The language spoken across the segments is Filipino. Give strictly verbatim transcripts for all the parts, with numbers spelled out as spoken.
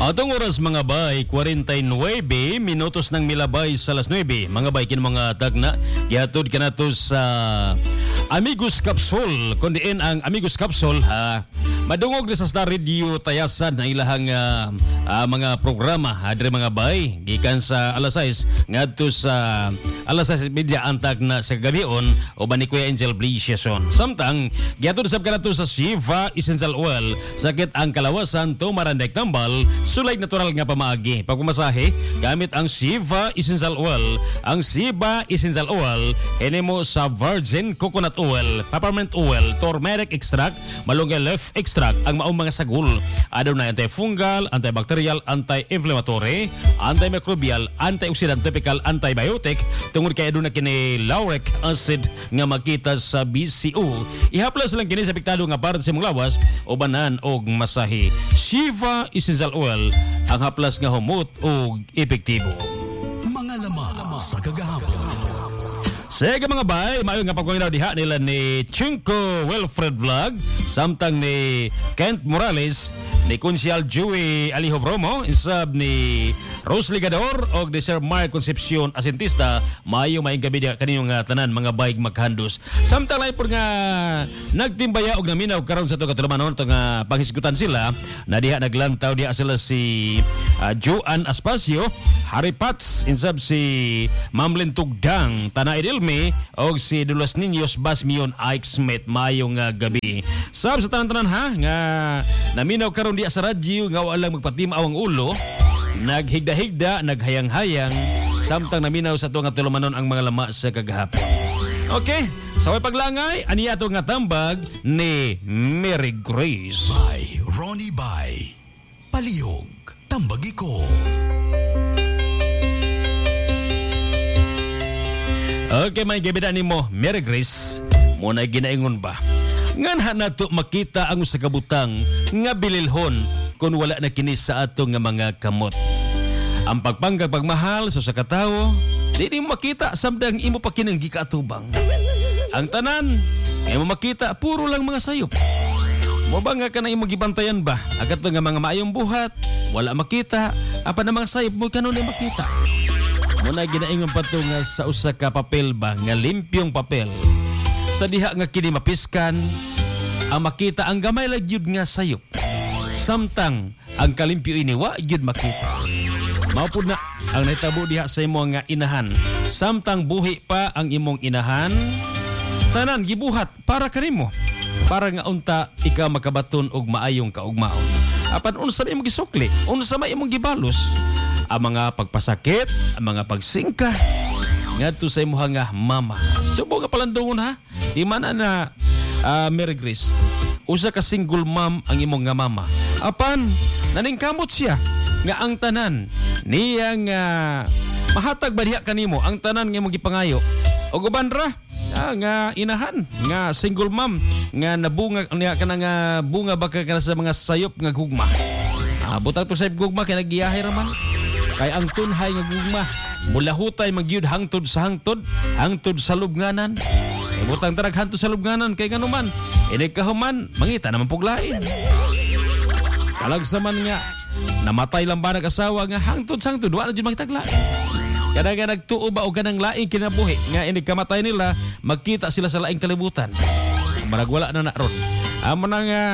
Atong oras mga bay, forty-nine minutos ng milabay sa alas nine. Mga bay, kin mga tagna, gihatod ka na to sa Amigos Capsule. Kundiin ang Amigos Capsule, ha, madungog na sa Star Radio Tayasan na ilahang uh, uh, mga programa, hadre mga bay, gikan sa alas sais, ngadto sa alas sais media antag na sa gabion, o ba ni Kuya Angel Blasiason. Samtang, gihatod sab ka na to sa Shiva Essential Oil, sakit ang kalawasan, tumarandek tambal, sulay natural nga pamaagi. Pagpumasahe, gamit ang Shiva Essential Oil. Ang Shiva Essential Oil, hinimo sa virgin coconut oil, peppermint oil, turmeric extract, malunggay leaf extract, ang maong mga sagol. Adunay antifungal, antibacterial, anti-inflammatory, antimicrobial, antioxidant, typical, antibiotic, tungod kay aduna kini lauric acid nga makita sa B C O. Ihaplas lang kini sa apektado nga parte sa imong lawas o banan og masahe. Shiva Essential Oil, ang haplas nga humot o epektibo. Mga lamang sa kagahapon. Sige mga bay, maayo nga pagkonginaw diha nila ni Chinko Wilfred Vlog, samtang ni Kent Morales, ni Kunsyal Joey Aliho Bromo, insab ni Rose Ligador o ni Sir Mark Concepcion Asintista. Maayo maayong gabi diha kaninyo nga tanan mga bayg maghandos. Samtang lain por nga nagtimbaya og naminaw karon sa to katulumanon to nga panghisgutan sila na diha naglantaw diha sila si uh, Joan Aspacio, Harry Pats, insab si Mamlin Tugdang, Tana Idilme og si Dulos Niños Basmion Ike Smith. Maayong nga gabi. Sab sa tanan-tanan ha nga naminaw karon diha sa radyo nga wala magpatima ang ulo, naghigda-higda, naghayang-hayang, samtang naminaw sa tuwang tulumanon ang mga lama sa kagahapon. Okay, sa way paglangay, ani ato nga tambag ni Mary Grace. By Ronnie Bay. Palihog, tambagi ko. Okay, may gabida ni mo, Mary Grace, muna ginaingon ba? Nganha nato makita ang sa kabutang nga bililhon kung wala na kini sa ato nga mga kamot. Ang pagpanggag pagmahal sa sa katawo, di ni makita samdang imo pa kinang gikaatubang. Ang tanan, imo makita puro lang mga sayop. Mo ba nga ka na imo gibantayan ba? Agat nga mga maayong buhat, wala makita, apa na mga sayop mo kanunay makita. Muna ginaingon pa to nga sa usa ka papel ba, nga limpyong papel. Sa diha nga kini mapiskan, ang makita ang gamay lang yun nga sayop. Samtang ang kalimpyo ini wa gyud makita. Maupod na ang nahitabo diha sa imong nga inahan. Samtang buhi pa ang imong inahan, tanan gibuhat para kanimo, para nga unta ikaw makabaton og maayong kaugmaon. Apan unsa may imong gisukli, unsa may imong gibalos, ang mga pagpasakit, ang mga pagsingka ngadto sa imong nga mama. Subo nga palandungon ha. Di man na uh, Mary Grace, usa ka single mom ang imong nga mama. Apan naningkamot siya nga ang tanan niyang uh, mahatag ba diha kanimo ang tanan nga imong gipangayo. O guban ra ah, nga inahan nga single mom nga nabunga niya kana nga bunga baka kana sa mga sayop nga gugma. Ah, butang to sa gugma kay nagiyahay ra man. Kay ang tunhay nga gugma mula hutay magyud hangtod sa hangtod, hangtod sa lubnganan. Kay butang tarag hangtod sa lubnganan kay nganuman ini kahuman mangita naman puglain. Kalagsa man nga namatay lang ba nag-asawa nga hangtod sa hangtod wala jud makitaglain. Kada nga nagtuo ba o ganang laing kinabuhi nga ini kamatay nila, magkita sila sa laing kalibutan. Marag wala na na ron. Amo na nga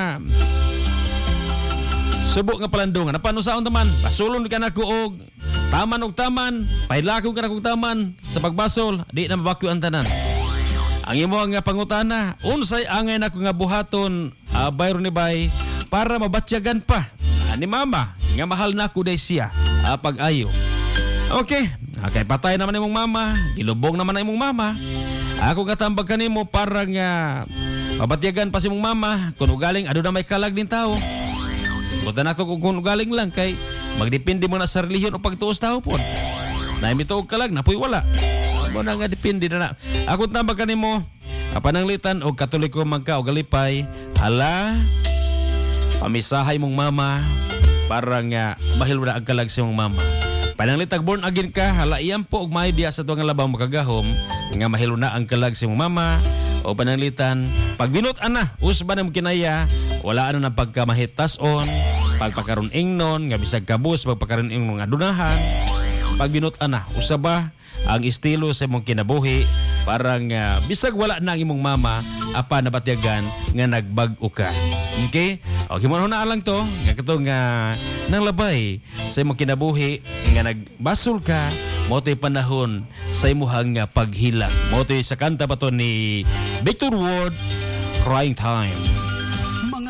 subo nga palandungan. Napanusaon taman, basulon ka na ko og taman og taman, pailakog ka na kong taman sa pagbasol, di na mabakyo ang tanan. Ang imo nga pangutana, unsay angay nako nga buhaton, uh, bayro ni bay, para mabatyagan pa uh, ni mama, nga mahal nako day siya, uh, pag-ayo. Okay, okay, patay naman imong mama, gilubong naman na imong mama. Ako nga tambag kanimo para nga mabatyagan pa si imong mama, kung ugaling ado na may kalag din tao. Buta na ito kung galing lang kay magdepende mo na sa relihiyon o pagtuos tao po. Naimituog ka lang, napoy wala. Mo na nga depende na na. Ako tambag ka ni mo, pananglitan o katoliko magka o galipay, hala, pamisahay mong mama, para nga mahil mo na ang kalag sa mong mama. Pananglitag born again ka, hala iyan po og may diya sa tuwang labang makagahom, nga mahil na ang kalag sa mong mama, o pananglitan, pag binut ana, usba na kinaya, wala ano na pagkamahitason, pagpakaron ingnon nga bisag kabus pagpakaron ingnon nga dunahan pagbinutan na usaba ang estilo sa imong kinabuhi parang uh, bisag wala na ang imong mama apa nabatyagan nga nagbag-o ka. Okay? Okay mo na lang to nga katong nga nang labay sa imong kinabuhi nga nagbasol ka mo to'y panahon sa imuhang uh, paghilak. Mo to'y sa kanta pa to ni Victor Ward, Crying Time.